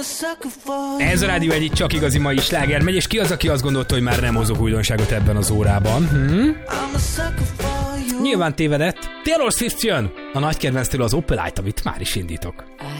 Ez a Rádió Egy, csak igazi mai sláger megy, és ki az, aki azt gondolta, hogy már nem hozok újdonságot ebben az órában? Nyilván tévedett. Taylor Swift jön! A nagy kedvenctől az Opelite, amit már is indítok.